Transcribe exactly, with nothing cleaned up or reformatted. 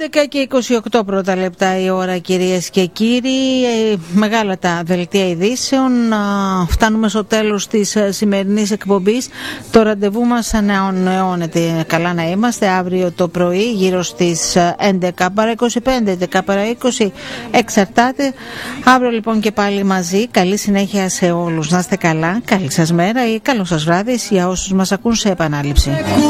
έντεκα και είκοσι οκτώ πρώτα λεπτά η ώρα, κυρίες και κύριοι. Ε, μεγάλα τα δελτία ειδήσεων. Α, φτάνουμε στο τέλος της σημερινής εκπομπής. Το ραντεβού μας ανανεώνεται. Καλά να είμαστε αύριο το πρωί γύρω στις έντεκα παρά είκοσι πέντε, έντεκα παρά είκοσι, εξαρτάται. Αύριο λοιπόν και πάλι μαζί. Καλή συνέχεια σε όλους. Να είστε καλά. Καλή σας μέρα ή καλό σας βράδυ για όσους μας ακούν σε επανάληψη.